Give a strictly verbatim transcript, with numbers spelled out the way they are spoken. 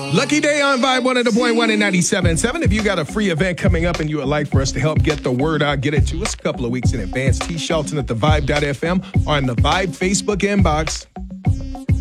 Lucky day on Vibe one oh the point one and ninety-seven point seven. If you got a free event coming up and you would like for us to help get the word out, get it to us a couple of weeks in advance. T. Shelton at the vibe dot f m or in the Vibe Facebook inbox.